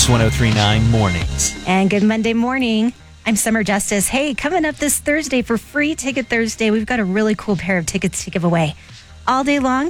Kicks 103.9 Mornings. And good Monday morning. I'm Summer Justice. Hey, coming up this Thursday for Free Ticket Thursday, we've got a really cool pair of tickets to give away. All day long,